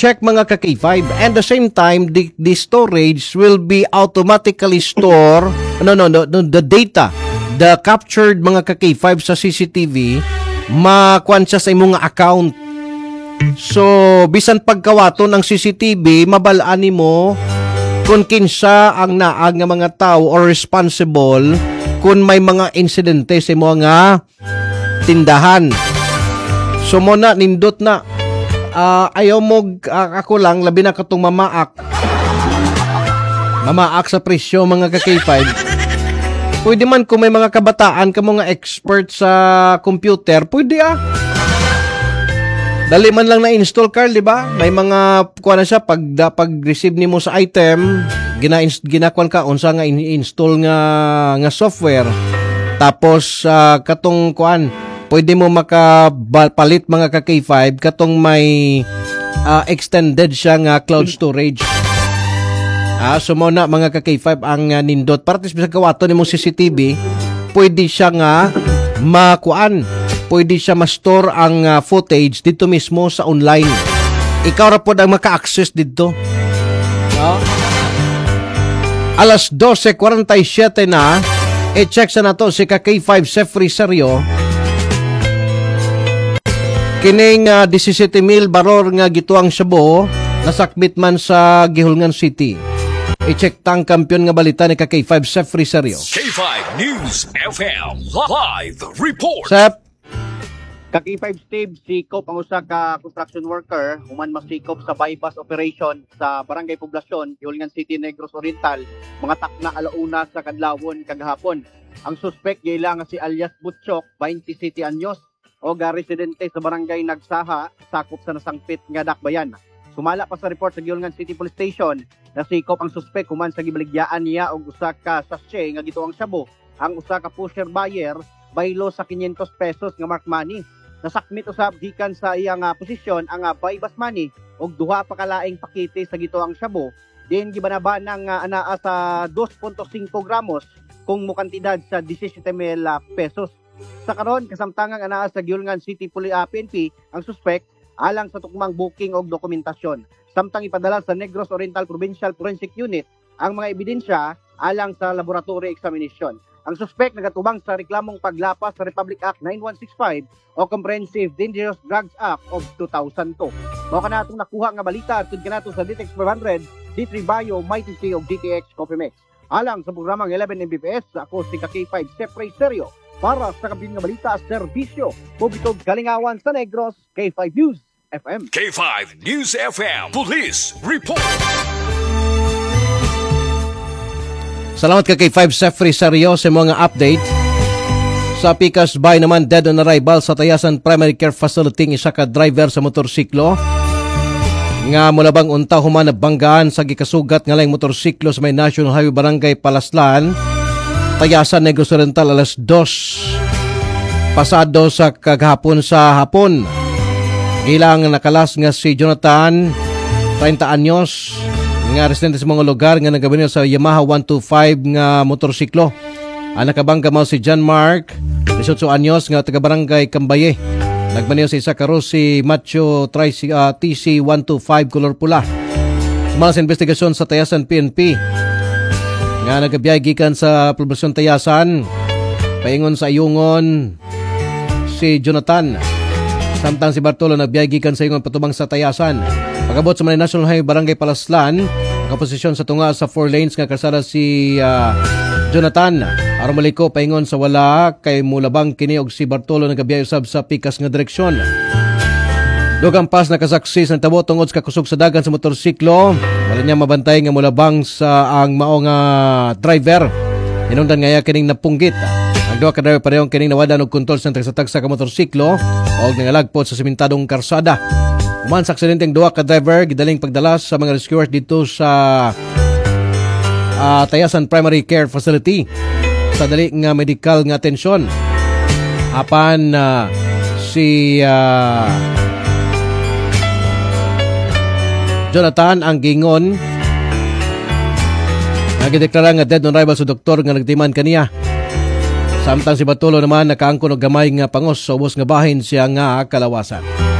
check mga ka-K5, and the same time the storage will be automatically store the data, the captured mga ka-K5 sa CCTV makuan siya sa imong account. So bisan pagkawato ng CCTV mabalaan nimo kung kinsa ang naag nga mga tao or responsible kung may mga insidente sa mga tindahan. So mo na nindot na ayaw mo ako lang labi na katong mamaak sa presyo mga ka-K5. Pwede man kung may mga kabataan ka mga expert sa computer, pwede dali man lang na-install, Carl, di ba? May mga kuha na siya pag-receive nimo sa item, ginakuan ka unsa nga install nga software. Tapos katong kuan, pwede mo makapalit mga ka-K5 katong may extended siya nga cloud storage. So mo na mga ka-K5 ang nindot para tis bisag kawato nimo CCTV, pwede siya nga makuan. Pwede siya ma-store ang footage dito mismo sa online. Ikaw ra po ang maka-access dito. Alas 12:47 na. I-check sa nato si K5 Sefri Serio. Kining 17,000 baror nga gituang Shabu nasakbit man sa Gihulngan City. I-check tang kampiyon nga balita ni K5 Sefri Serio. K5 News FM Live Report. Sep, K5 Steve, sikop ang usa ka construction worker human masikop sa bypass operation sa Barangay Poblasyon, Gihulngan City, Negros Oriental, mga takna alauna sa kadlawon kagahapon. Ang suspect gila nga si alias Butchok, 27 anyos, o residente sa barangay Nagsaha, sakop sa nasangpit nga Dakbayan. Sumala pa sa report sa Gihulngan City Police Station, nasikop ang suspect human sa gibaligyan niya og usa ka sachet nga gituang shabu. Ang usa ka pusher buyer baylo sa 500 pesos nga mark money. Nasakmit usab gikan sa iyang posisyon ang buy-bus money og duha pa kalaing pakete sa gituang shabu. Din gibanaba ng anaa sa 2.5 gramos kung mukantidad sa 17,000 pesos. Sa karon kasamtangang anaa sa Gihulngan City PNP ang suspect alang sa tukmang booking og dokumentasyon. Samtang ipadala sa Negros Oriental Provincial Forensic Unit ang mga ebidensya alang sa laboratory examination. Ang suspect nagatubang sa reklamong paglapas sa Republic Act 9165 o Comprehensive Dangerous Drugs Act of 2002. Mao kana atong nakuha nga balita tud kanato sa DTX 500, D3 Bio, Mighty C ug DTX Coffee Mix. Alang sa programang 11 Mbps, ako si K5 Sefri Serio para sa kampiyon nga balita serbisyo pubitog kalingawan sa Negros, K5 News FM. K5 News FM Police Report. salamat ka K5 Sefri Serio sa mga update. Sa Picas Bay naman, dead on arrival sa Tayasan Primary Care Facility isa ka driver sa motorsiklo. Nga mulabang unta human na banggaan sa gikasugat nga lang motorsiklo sa may National Highway Barangay Palaslan, Tayasan, Negros Oriental alas 2 pasado sa kagahapon sa hapon. Ilang nakalas nga si Jonathan, 30 anyos, nga residente sa mga lugar nga nagabinil sa Yamaha 125 nga motorsiklo. Ang nakabangga mo si John Mark, 18 anyos, nga taga-barangay Cambaye. Nagmaniyo sa isa karo si Macho TC125 color pula. Sumala sa investigasyon sa Tayasan PNP nga nagabiyay gikan sa poblasyon Tayasan, paingon sa Ayungon si Jonathan. Samtang si Bartolo nagbiyay gikan sa Ayungon patubang sa Tayasan. Pagabot sa Manila National Highway Barangay Palaslan, nakaposisyon sa tunga sa 4 lanes nga kalsada si Jonathan. Aron maliko paingon sa wala kay mulabang kini og si Bartolo nagabiyay usab sa pikas nga direksyon. Dugang pas nakasaksi sa tabo tungod sa kakusog sa dagan sa motorsiklo. Wala niya mabantay nga mulabang sa ang mao nga driver. Hinungdan nga kining napunggit. Ang duha ka driver parehong kining nawadan og kontrol sa tagsa-tagsa ka motorsiklo og nangalagpot sa simentadong karsada. Human sa aksidenteng duha ka driver gidaling pagdalas sa mga rescuers dito sa Tayasan Primary Care Facility sa dali nga medical nga atensyon. Apan si Jonathan ang gingon nagideklara nga dead on arrival sa doktor nga nagtiman kaniya. Samtang si Bartolo naman nakaangkon og gamay nga pangos sa ubos nga bahin siya nga kalawasan.